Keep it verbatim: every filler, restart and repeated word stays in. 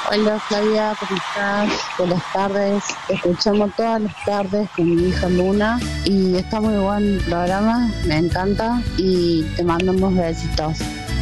Hola Flavia, ¿cómo estás? Buenas tardes. Te escuchamos todas las tardes con mi hija Luna y está muy buen el programa, me encanta y te mandamos besitos.